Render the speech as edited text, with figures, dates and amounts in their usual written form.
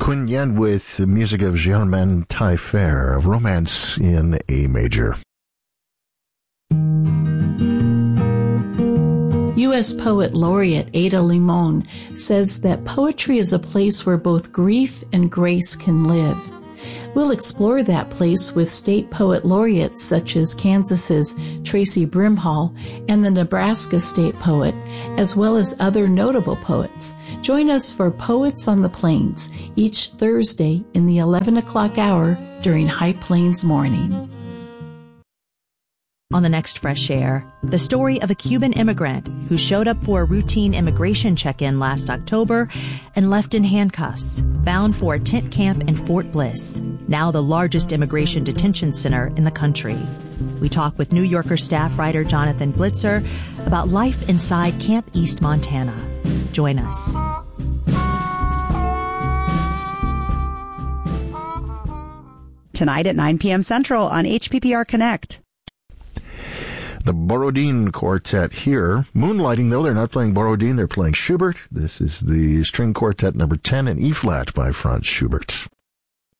Kun Yen with the music of Germaine Taillefer, of Romance in A Major. U.S. Poet Laureate Ada Limon says that poetry is a place where both grief and grace can live. We'll explore that place with state poet laureates such as Kansas's Tracy Brimhall and the Nebraska state poet, as well as other notable poets. Join us for Poets on the Plains each Thursday in the 11 o'clock hour during High Plains Morning. On the next Fresh Air, the story of a Cuban immigrant who showed up for a routine immigration check-in last October and left in handcuffs, bound for a tent camp in Fort Bliss, now the largest immigration detention center in the country. We talk with New Yorker staff writer Jonathan Blitzer about life inside Camp East, Montana. Join us. Tonight at 9 p.m. Central on HPPR Connect. The Borodin Quartet here. Moonlighting, though, they're not playing Borodin, they're playing Schubert. This is the string quartet number 10 in E-flat by Franz Schubert.